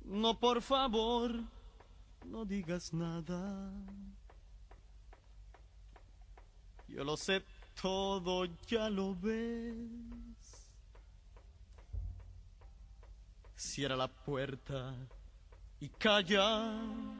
No, por favor, no digas nada. Yo lo sé todo, ya lo ves. Cierra la puerta y calla.